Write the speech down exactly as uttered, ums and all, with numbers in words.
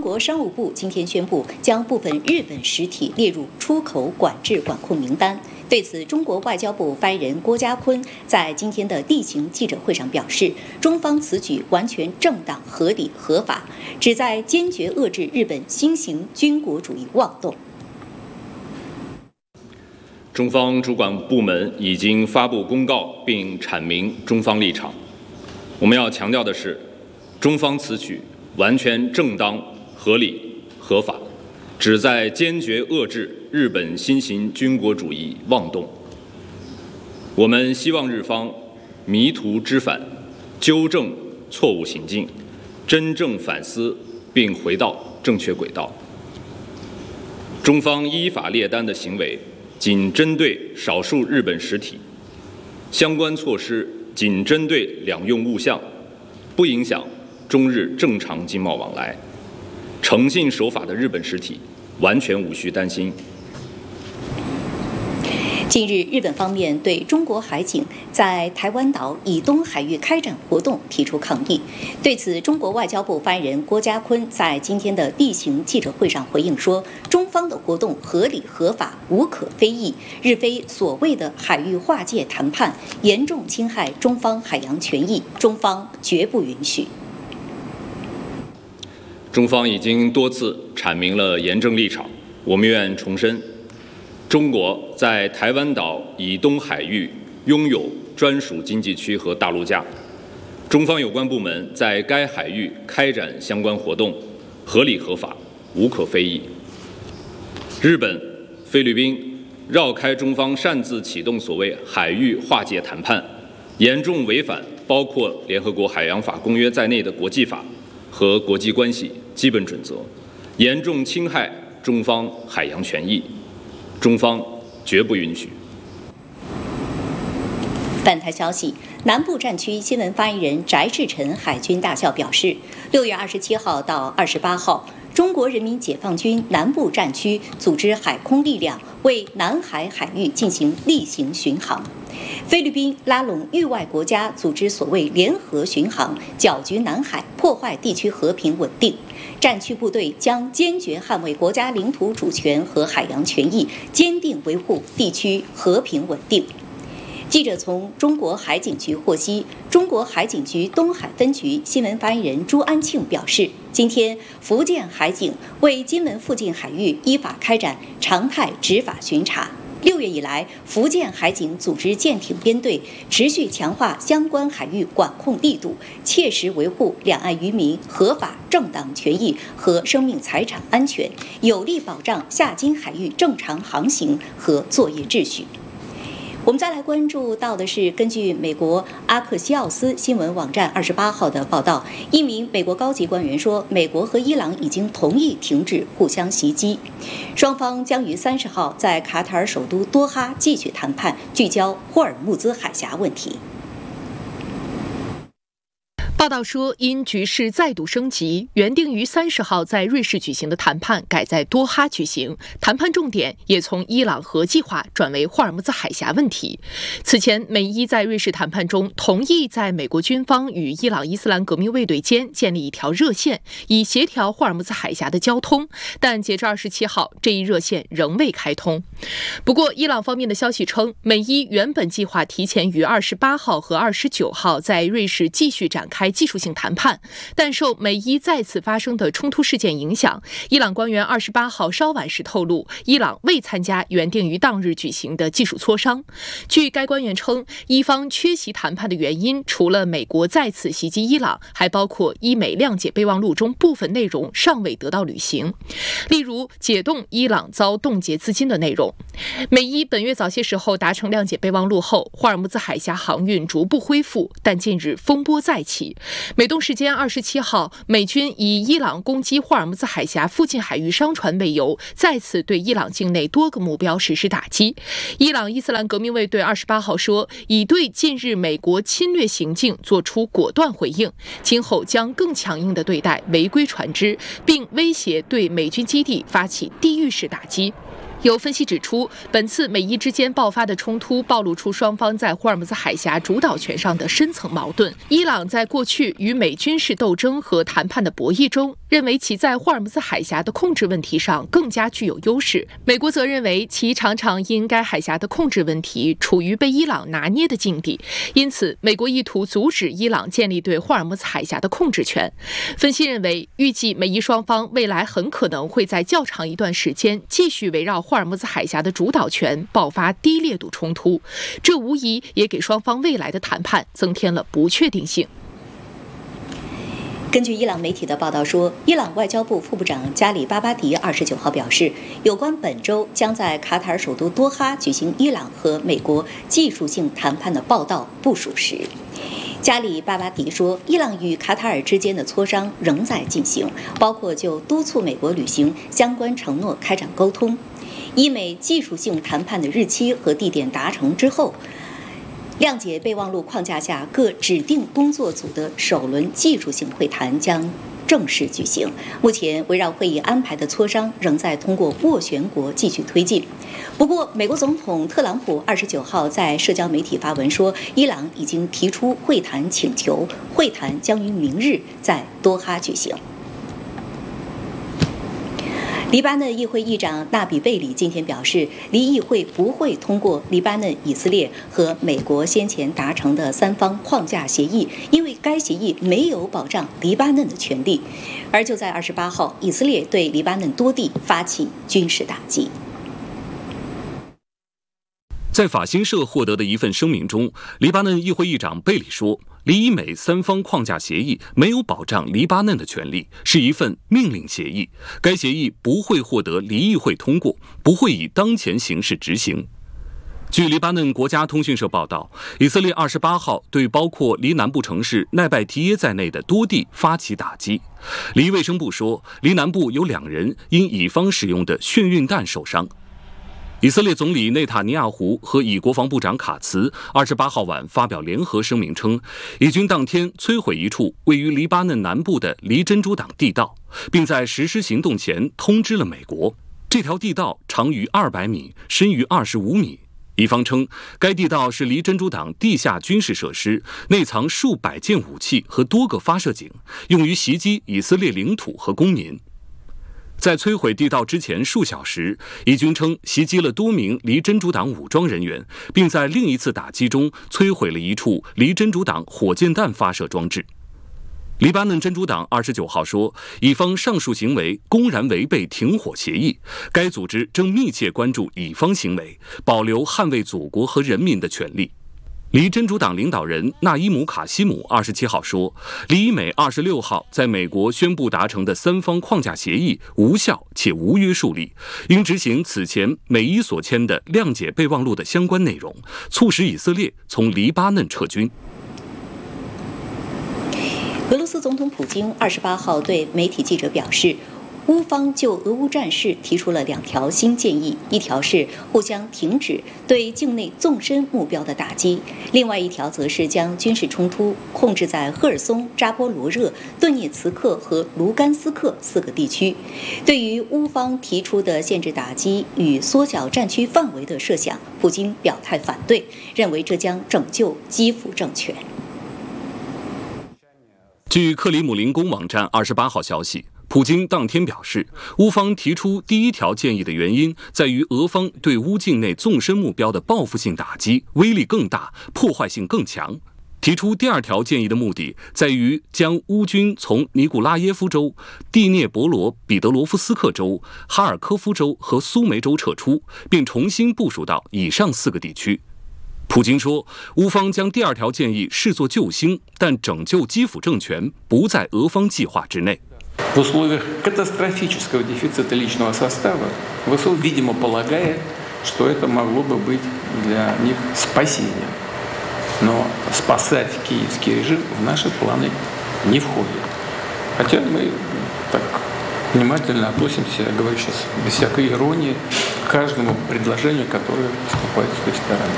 国商务部今天宣布，将部分日本实体列入出口管制管控名单。对此，中国外交部发言人郭家坤在今天的例行记者会上表示，中方此举完全正当、合理、合法，旨在坚决遏制日本新型军国主义妄动。 中方主管部门已经发布公告并阐明中方立场。我们要强调的是，中方此举完全正当、合理、合法，旨在坚决遏制日本新型军国主义妄动。我们希望日方迷途知返，纠正错误行径，真正反思并回到正确轨道。中方依法列单的行为仅针对少数日本实体，相关措施仅针对两用物项，不影响中日正常经贸往来。诚信守法的日本实体完全无需担心。 近日，日本方面对中国海警在台湾岛以东海域开展活动提出抗议。对此，中国外交部发言人郭家坤在今天的例行记者会上回应说，中方的活动合理合法，无可非议，日非所谓的海域划界谈判严重侵害中方海洋权益，中方绝不允许。 中方已经多次阐明了严正立场，我们愿重申，中国在台湾岛以东海域拥有专属经济区和大陆架，中方有关部门在该海域开展相关活动合理合法，无可非议。日本、菲律宾绕开中方擅自启动所谓海域划界谈判，严重违反包括联合国海洋法公约在内的国际法和国际关系基本准则，严重侵害中方海洋权益，中方绝不允许。 本台消息，南部战区新闻发言人翟志成海军大校表示，六月二十七号到二十八号，中国人民解放军南部战区组织海空力量为南海海域进行例行巡航。菲律宾拉拢域外国家组织所谓联合巡航，搅局南海，破坏地区和平稳定。战区部队将坚决捍卫国家领土主权和海洋权益，坚定维护地区和平稳定。记者从中国海警局获悉，中国海警局东海分局新闻发言人朱安庆表示，今天福建海警为金门附近海域依法开展常态执法巡查。六月以来，福建海警组织舰艇编队，持续强化相关海域管控力度，切实维护两岸渔民合法正当权益和生命财产安全，有力保障下金海域正常航行和作业秩序。我们再来关注到的是，根据美国阿克西奥斯新闻网站二十八号的报道，一名美国高级官员说，美国和伊朗已经同意停止互相袭击，双方将于三十号在卡塔尔首都多哈继续谈判，聚焦霍尔木兹海峡问题。 报道说，因局势再度升级，原定于三十号在瑞士举行的谈判改在多哈举行，谈判重点也从伊朗核计划转为霍尔木兹海峡问题。此前，美伊在瑞士谈判中同意在美国军方与伊朗伊斯兰革命卫队间建立一条热线，以协调霍尔木兹海峡的交通，但截至二十七号，这一热线仍未开通。不过，伊朗方面的消息称，美伊原本计划提前于二十八号和二十九号在瑞士继续展开技术性谈判，但受美伊再次发生的冲突事件影响，伊朗官员二十八号稍晚时透露，伊朗未参加原定于当日举行的技术磋商。据该官员称，伊方缺席谈判的原因，除了美国再次袭击伊朗，还包括伊美谅解备忘录中部分内容尚未得到履行，例如解冻伊朗遭冻结资金的内容。美伊本月早些时候达成谅解备忘录后，霍尔木兹海峡航运逐步恢复，但近日风波再起。美东时间二十七号，美军以伊朗攻击霍尔木兹海峡附近海域商船为由，再次对伊朗境内多个目标实施打击。伊朗伊斯兰革命卫队二十八号说，已对近日美国侵略行径作出果断回应，今后将更强硬地对待违规船只，并威胁对美军基地发起地狱式打击。 有分析指出，本次美伊之间爆发的冲突暴露出双方在霍尔木兹海峡主导权上的深层矛盾。伊朗在过去与美军事斗争和谈判的博弈中，认为其在霍尔木兹海峡的控制问题上更加具有优势。美国则认为其常常因该海峡的控制问题处于被伊朗拿捏的境地，因此美国意图阻止伊朗建立对霍尔木兹海峡的控制权。分析认为，预计美伊双方未来很可能会在较长一段时间继续围绕霍尔木兹海峡的主导权爆发低烈度冲突，这无疑也给双方未来的谈判增添了不确定性。 根据伊朗媒体的报道说，伊朗外交部副部长加里巴巴迪二十九号表示，有关本周将在卡塔尔首都多哈举行伊朗和美国技术性谈判的报道不属实。加里巴巴迪说，伊朗与卡塔尔之间的磋商仍在进行，包括就督促美国履行相关承诺开展沟通。伊美技术性谈判的日期和地点达成之后，谅解备忘录框架下各指定工作组的首轮技术性会谈将正式举行。目前围绕会议安排的磋商仍在通过斡旋国继续推进。不过，美国总统特朗普二十九号在社交媒体发文说，伊朗已经提出会谈请求，会谈将于明日在多哈举行。黎巴嫩议会议长纳比贝里今天表示，黎议会不会通过黎巴嫩、以色列和美国先前达成的三方框架协议，因为该协议没有保障黎巴嫩的权利。而就在二十八号，以色列对黎巴嫩多地发起军事打击。 在法新社获得的一份声明中，黎巴嫩议会议长贝里说，黎以美三方框架协议没有保障黎巴嫩的权利，是一份命令协议，该协议不会获得黎议会通过，不会以当前形式执行。据黎巴嫩国家通讯社报道，以色列二十八号对包括黎南部城市奈拜提耶在内的多地发起打击。黎卫生部说，黎南部有两人因以方使用的眩晕弹受伤。以色列总理内塔尼亚胡和以国防部长卡茨二十八号晚发表联合声明称，以军当天摧毁一处位于黎巴嫩南部的黎珍珠党地道，并在实施行动前通知了美国。这条地道长于二百米，深于二十五米。以方称，该地道是黎珍珠党地下军事设施，内藏数百件武器和多个发射井，用于袭击以色列领土和公民。在摧毁地道之前数小时，以军称袭击了多名黎珍珠党武装人员，并在另一次打击中摧毁了一处黎珍珠党火箭弹发射装置。黎巴嫩珍珠党二十九号说，以方上述行为公然违背停火协议，该组织正密切关注以方行为，保留捍卫祖国和人民的权利。黎珍珠党领导人纳伊姆·卡西姆二十七号说，黎以美二十六号在美国宣布达成的三方框架协议无效且无约束力，应执行此前美伊所签的谅解备忘录的相关内容，促使以色列从黎巴嫩撤军。 俄罗斯总统普京二十八号对媒体记者表示，乌方就俄乌战事提出了两条新建议，一条是互相停止对境内纵深目标的打击，另外一条则是将军事冲突控制在赫尔松、扎波罗热、顿涅茨克和卢甘斯克四个地区。对于乌方提出的限制打击与缩小战区范围的设想，普京表态反对，认为这将拯救基辅政权。 据克里姆林宫网站二十八号消息，普京当天表示，乌方提出第一条建议的原因在于俄方对乌境内纵深目标的报复性打击威力更大，破坏性更强。提出第二条建议的目的在于将乌军从尼古拉耶夫州、蒂涅博罗彼得罗夫斯克州、哈尔科夫州和苏梅州撤出，并重新部署到以上四个地区。普京说，乌方将第二条建议视作救星，但拯救基辅政权不在俄方计划之内。 В условиях катастрофического дефицита личного состава ВСУ, видимо, полагает, что это могло бы быть для них спасением. Но спасать киевский режим в наши планы не входит. Хотя мы так внимательно относимся, я говорю сейчас без всякой иронии, к каждому предложению, которое поступает с той стороны.